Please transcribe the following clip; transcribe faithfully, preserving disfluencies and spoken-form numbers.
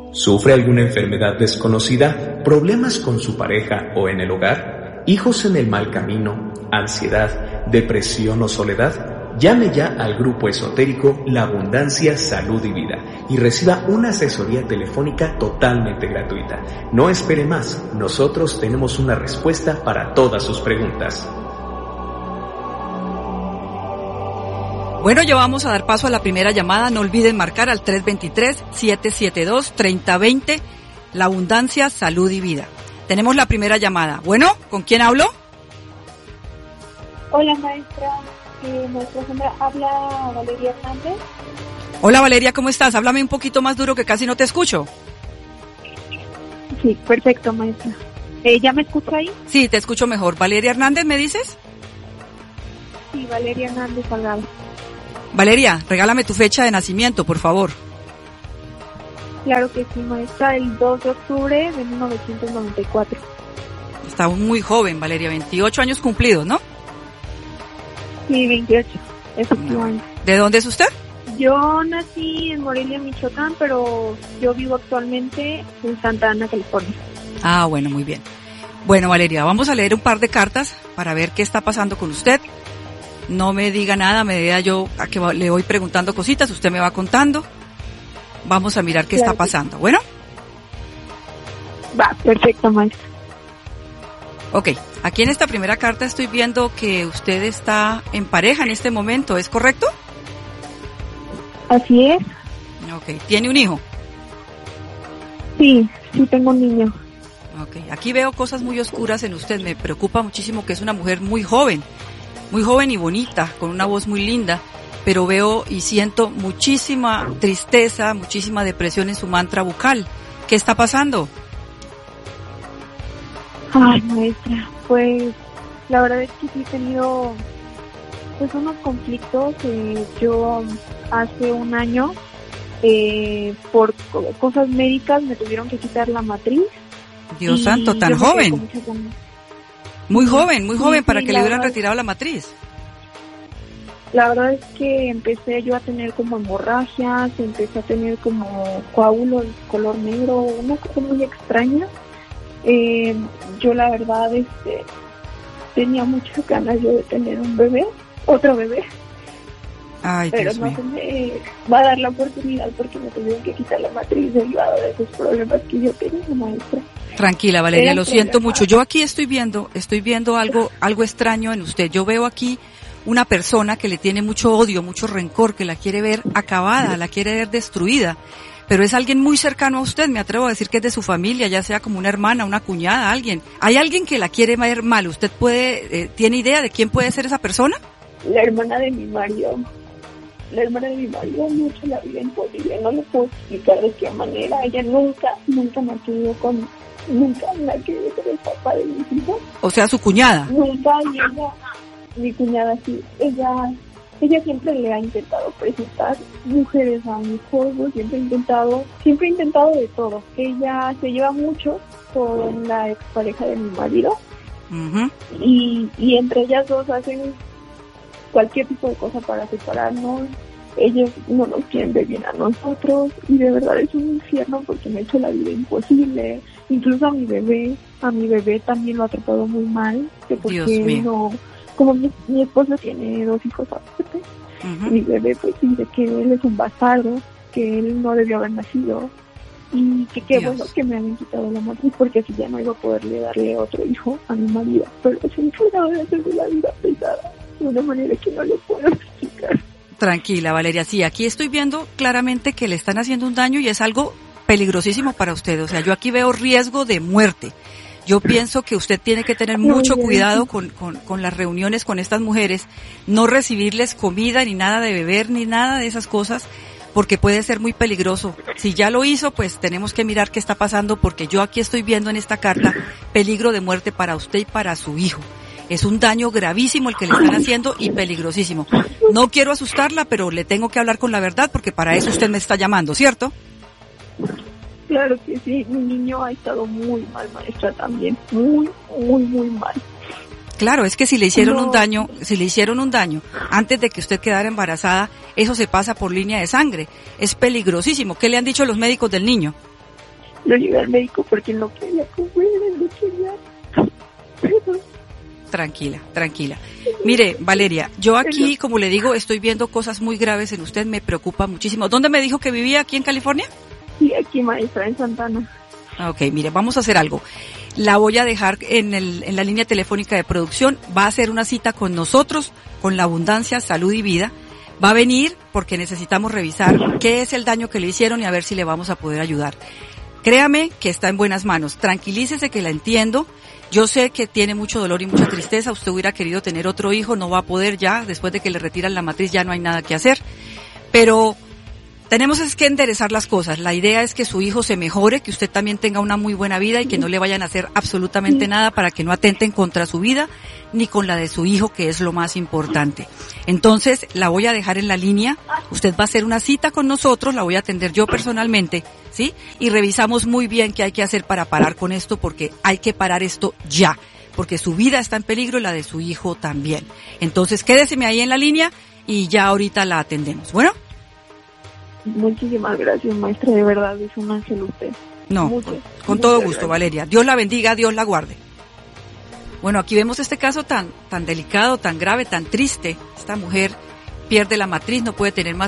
¿Sufre alguna enfermedad desconocida, problemas con su pareja o en el hogar, hijos en el mal camino, ansiedad, depresión o soledad? Llame ya al grupo esotérico La Abundancia, Salud y Vida y reciba una asesoría telefónica totalmente gratuita. No espere más, nosotros tenemos una respuesta para todas sus preguntas. Bueno, ya vamos a dar paso a la primera llamada. No olviden marcar al tres dos tres, siete siete dos, tres cero dos cero, La Abundancia, Salud y Vida. Tenemos la primera llamada. Bueno, ¿con quién hablo? Hola, maestra. Eh, nuestra señora habla Valeria Hernández. Hola, Valeria, ¿cómo estás? Háblame un poquito más duro que casi no te escucho. Sí, perfecto, maestra. Eh, ¿Ya me escucha ahí? Sí, te escucho mejor. ¿Valeria Hernández me dices? Sí, Valeria Hernández Salgado. Valeria, regálame tu fecha de nacimiento, por favor. Claro que sí, maestra, el dos de octubre de mil novecientos noventa y cuatro. Está muy joven, Valeria, veintiocho años cumplidos, ¿no? Sí, veintiocho, efectivamente. ¿De dónde es usted? Yo nací en Morelia, Michoacán, pero yo vivo actualmente en Santa Ana, California. Ah, bueno, muy bien. Bueno, Valeria, vamos a leer un par de cartas para ver qué está pasando con usted. No me diga nada, me diga yo a que le voy preguntando cositas, usted me va contando. Vamos a mirar qué claro. está pasando. ¿Bueno? Va, perfecto, maestra. Ok, aquí en esta primera carta estoy viendo que usted está en pareja en este momento, ¿es correcto? Así es. Ok, ¿tiene un hijo? Sí, sí tengo un niño. Ok, aquí veo cosas muy oscuras en usted, me preocupa muchísimo que es una mujer muy joven. Muy joven y bonita, con una voz muy linda, pero veo y siento muchísima tristeza, muchísima depresión en su mantra bucal. ¿Qué está pasando? Ay, maestra, pues la verdad es que sí he tenido pues unos conflictos. Eh, yo hace un año, eh, por cosas médicas, me tuvieron que quitar la matriz. Dios santo, tan joven. Muy joven, muy joven sí, para sí, que le hubieran verdad, retirado la matriz. La verdad es que empecé yo a tener como hemorragias, empecé a tener como coágulos color negro, una cosa muy extraña. Eh, yo la verdad este, tenía muchas ganas yo de tener un bebé, otro bebé. Ay, pero Dios no mío. se me va a dar la oportunidad porque me tuvieron que quitar la matriz derivada de esos problemas que yo tenía, maestra. Tranquila, Valeria, lo siento mucho. Yo aquí estoy viendo, estoy viendo algo, algo extraño en usted. Yo veo aquí una persona que le tiene mucho odio, mucho rencor, que la quiere ver acabada, la quiere ver destruida. Pero es alguien muy cercano a usted, me atrevo a decir que es de su familia, ya sea como una hermana, una cuñada, alguien. ¿Hay alguien que la quiere ver mal? ¿Usted puede, eh, tiene idea de quién puede ser esa persona? La hermana de mi marido. La hermana de mi marido me ha hecho la vida imposible, no le puedo explicar de qué manera. Ella nunca, nunca me ha querido con, nunca me ha querido con el papá de mis hijos. O sea, su cuñada. Nunca, y ella, mi cuñada sí, ella, ella siempre le ha intentado presentar mujeres a mi esposo, siempre ha intentado, siempre ha intentado de todo. Ella se lleva mucho con la expareja de mi marido, uh-huh. y, y entre ellas dos hacen cualquier tipo de cosa para separarnos. Ellos no nos quieren ver bien a nosotros y de verdad es un infierno porque me ha hecho la vida imposible. Incluso a mi bebé, a mi bebé también lo ha tratado muy mal, que porque no, como mi, mi esposo tiene dos hijos aparte, uh-huh. mi bebé pues dice que él es un bastardo, que él no debió haber nacido y que qué bueno que me habían quitado la matriz porque así ya no iba a poderle darle otro hijo a mi marido, pero es un infierno de hacerme la vida pesada de una manera que no le puedo explicar. Tranquila, Valeria, sí, aquí estoy viendo claramente que le están haciendo un daño y es algo peligrosísimo para usted. O sea, yo aquí veo riesgo de muerte. Yo pienso que usted tiene que tener mucho cuidado con, con, con las reuniones con estas mujeres, no recibirles comida ni nada de beber ni nada de esas cosas, porque puede ser muy peligroso. Si ya lo hizo, pues tenemos que mirar qué está pasando, porque yo aquí estoy viendo en esta carta peligro de muerte para usted y para su hijo. Es un daño gravísimo el que le están haciendo y peligrosísimo. No quiero asustarla, pero le tengo que hablar con la verdad porque para eso usted me está llamando, ¿cierto? Claro que sí, mi niño ha estado muy mal, maestra, también. Muy, muy, muy mal. Claro, es que si le hicieron no. un daño, si le hicieron un daño antes de que usted quedara embarazada, eso se pasa por línea de sangre. Es peligrosísimo. ¿Qué le han dicho los médicos del niño? lo llevé al médico porque no quería comer, no quería... Pero... Tranquila, tranquila. Mire, Valeria, yo aquí, como le digo, estoy viendo cosas muy graves en usted, me preocupa muchísimo. ¿Dónde me dijo que vivía? ¿Aquí en California? Sí, aquí, maestra, en Santana. Ok, mire, vamos a hacer algo. La voy a dejar en, el, en la línea telefónica de producción, va a hacer una cita con nosotros, con la Abundancia, Salud y Vida. Va a venir porque necesitamos revisar qué es el daño que le hicieron y a ver si le vamos a poder ayudar. Créame que está en buenas manos, tranquilícese que la entiendo. Yo sé que tiene mucho dolor y mucha tristeza, usted hubiera querido tener otro hijo, no va a poder ya, después de que le retiran la matriz ya no hay nada que hacer, pero tenemos es que enderezar las cosas. La idea es que su hijo se mejore, que usted también tenga una muy buena vida y que no le vayan a hacer absolutamente nada para que no atenten contra su vida ni con la de su hijo, que es lo más importante. Entonces, la voy a dejar en la línea, usted va a hacer una cita con nosotros, la voy a atender yo personalmente, ¿sí? Y revisamos muy bien qué hay que hacer para parar con esto, porque hay que parar esto ya, porque su vida está en peligro y la de su hijo también. Entonces, quédeseme ahí en la línea y ya ahorita la atendemos. ¿Bueno? Muchísimas gracias, maestra, de verdad, es un ángel usted. No, Muchas, con, con muchas todo gracias. gusto, Valeria. Dios la bendiga, Dios la guarde. Bueno, aquí vemos este caso tan, tan delicado, tan grave, tan triste. Esta mujer pierde la matriz, no puede tener más